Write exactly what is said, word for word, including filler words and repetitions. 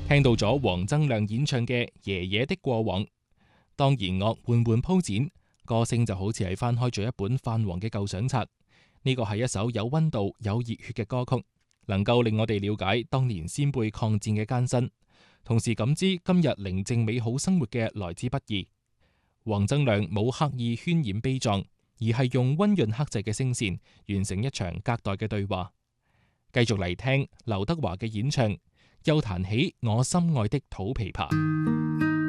聽到咗黃增亮演唱嘅《爺爺的過往》，當弦樂緩緩鋪展，歌聲就好似係翻開咗一本泛黃嘅舊相冊。呢個係一首有溫度、有熱血嘅歌曲，能夠令我哋了解當年先輩抗戰嘅艱辛，同時感知今日寧靜美好生活嘅來之不易。黃增亮冇刻意渲染悲壯，而係用溫潤克制嘅聲線完成一場隔代嘅對話。繼續嚟聽劉德華嘅演唱，又彈起我心愛的土琵琶。